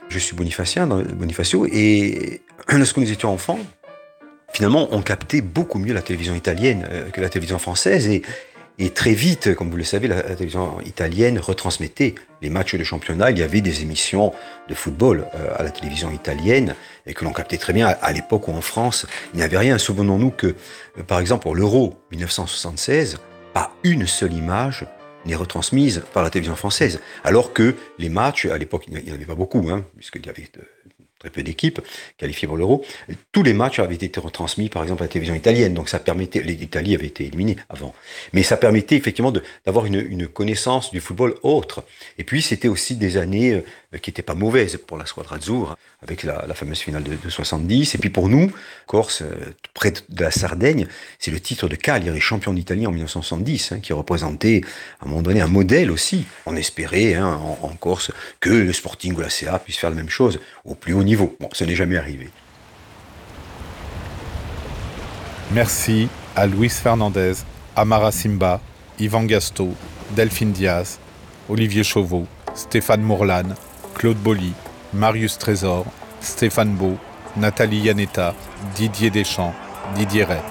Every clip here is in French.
Je suis Bonifacio, et lorsque nous étions enfants, finalement, on captait beaucoup mieux la télévision italienne que la télévision française, et très vite, comme vous le savez, la télévision italienne retransmettait les matchs de championnat. Il y avait des émissions de football à la télévision italienne et que l'on captait très bien à l'époque où en France, il n'y avait rien. Souvenons-nous que, par exemple, pour l'Euro 1976, pas une seule image n'est retransmise par la télévision française. Alors que les matchs, à l'époque, il n'y en avait pas beaucoup, puisqu'il y avait très peu d'équipes qualifiées pour l'Euro. Tous les matchs avaient été retransmis, par exemple, à la télévision italienne. Donc ça permettait, l'Italie avait été éliminée avant. Mais ça permettait effectivement d'avoir une connaissance du football autre. Et puis c'était aussi des années qui n'étaient pas mauvaises pour la Squadra Azzurra, avec la fameuse finale de 70. Et puis pour nous, Corse, près de la Sardaigne, c'est le titre de Cagliari, champion d'Italie en 1970, qui représentait à un moment donné un modèle aussi. On espérait en Corse que le Sporting ou la CA puissent faire la même chose au plus haut niveau. Bon, ce n'est jamais arrivé. Merci à Luis Fernandez, Amara Simba, Yvan Gasto, Delphine Diaz, Olivier Chauveau, Stéphane Mourlane, Claude Bolly, Marius Trésor, Stéphane Beau, Nathalie Yanetta, Didier Deschamps, Didier Ray.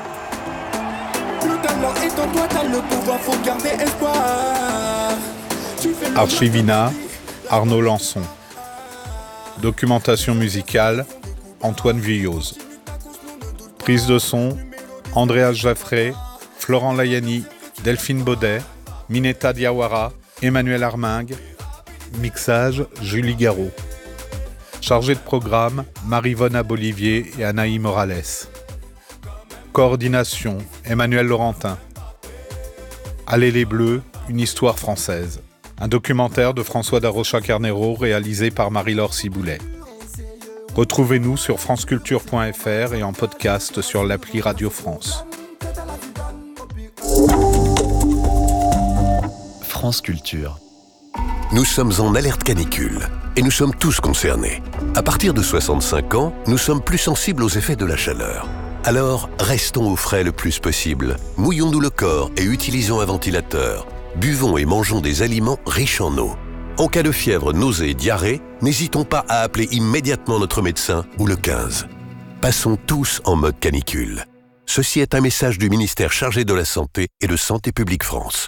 Archivina, Arnaud Lançon. Documentation musicale, Antoine Vuilloz. Prise de son, Andréas Jaffré, Florent Layani, Delphine Baudet, Minetta Diawara, Emmanuel Armingue. Mixage, Julie Garot. Chargé de programme, Marie-Vonne Abolivier et Anaï Morales. Coordination, Emmanuel Laurentin. Allez les Bleus, une histoire française. Un documentaire de François Darocha-Carnero réalisé par Marie-Laure Ciboulet. Retrouvez-nous sur franceculture.fr et en podcast sur l'appli Radio France. France Culture. Nous sommes en alerte canicule et nous sommes tous concernés. À partir de 65 ans, nous sommes plus sensibles aux effets de la chaleur. Alors, restons au frais le plus possible. Mouillons-nous le corps et utilisons un ventilateur. Buvons et mangeons des aliments riches en eau. En cas de fièvre, nausée et diarrhée, n'hésitons pas à appeler immédiatement notre médecin ou le 15. Passons tous en mode canicule. Ceci est un message du ministère chargé de la Santé et de Santé publique France.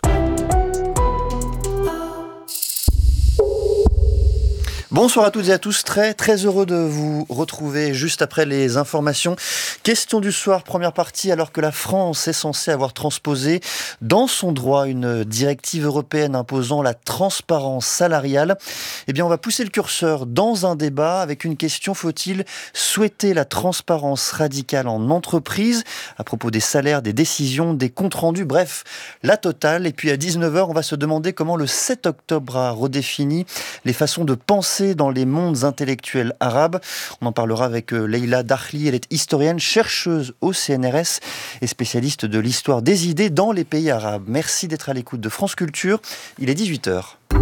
Bonsoir à toutes et à tous, très heureux de vous retrouver juste après les informations. Question du soir, première partie, alors que la France est censée avoir transposé dans son droit une directive européenne imposant la transparence salariale. Eh bien, on va pousser le curseur dans un débat avec une question: faut-il souhaiter la transparence radicale en entreprise à propos des salaires, des décisions, des comptes rendus, bref, la totale. Et puis à 19h, on va se demander comment le 7 octobre a redéfini les façons de penser dans les mondes intellectuels arabes. On en parlera avec Leïla Dakhli. Elle est historienne, chercheuse au CNRS et spécialiste de l'histoire des idées dans les pays arabes. Merci d'être à l'écoute de France Culture. Il est 18h.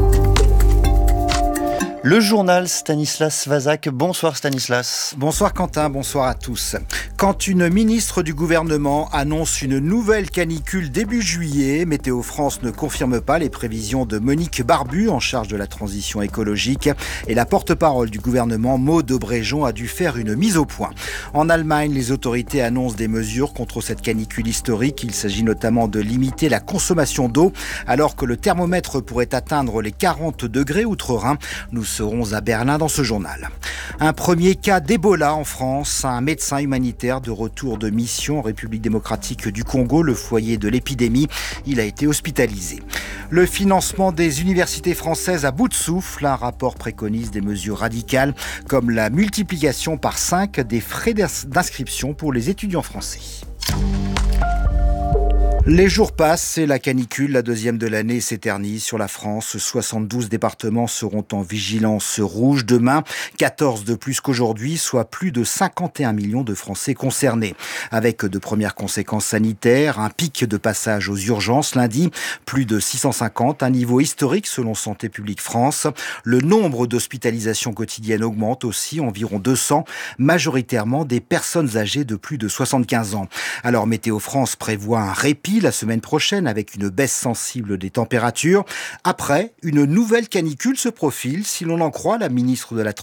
Le journal Stanislas Vazak. Bonsoir Stanislas. Bonsoir Quentin, bonsoir à tous. Quand une ministre du gouvernement annonce une nouvelle canicule début juillet, Météo France ne confirme pas les prévisions de Monique Barbu, en charge de la transition écologique. Et la porte-parole du gouvernement, Maud Aubréjon, a dû faire une mise au point. En Allemagne, les autorités annoncent des mesures contre cette canicule historique. Il s'agit notamment de limiter la consommation d'eau, alors que le thermomètre pourrait atteindre les 40 degrés outre-Rhin. Nous serons à Berlin dans ce journal. Un premier cas d'Ebola en France. Un médecin humanitaire de retour de mission en République démocratique du Congo, le foyer de l'épidémie. Il a été hospitalisé. Le financement des universités françaises à bout de souffle. Un rapport préconise des mesures radicales comme la multiplication par 5 des frais d'inscription pour les étudiants français. Les jours passent et la canicule, la deuxième de l'année, s'éternise sur la France. 72 départements seront en vigilance rouge demain, 14 de plus qu'aujourd'hui, soit plus de 51 millions de Français concernés. Avec de premières conséquences sanitaires, un pic de passage aux urgences lundi, plus de 650, un niveau historique selon Santé publique France. Le nombre d'hospitalisations quotidiennes augmente aussi, environ 200, majoritairement des personnes âgées de plus de 75 ans. Alors Météo France prévoit un répit la semaine prochaine avec une baisse sensible des températures. Après, une nouvelle canicule se profile, si l'on en croit la ministre de la